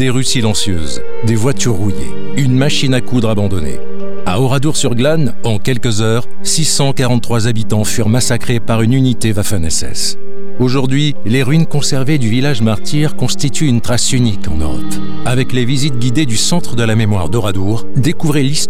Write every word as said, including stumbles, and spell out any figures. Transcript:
Des rues silencieuses, des voitures rouillées, une machine à coudre abandonnée. À Oradour-sur-Glane, en quelques heures, six cent quarante-trois habitants furent massacrés par une unité Waffen-S S. Aujourd'hui, les ruines conservées du village martyr constituent une trace unique en Europe. Avec les visites guidées du Centre de la mémoire d'Oradour, découvrez l'histoire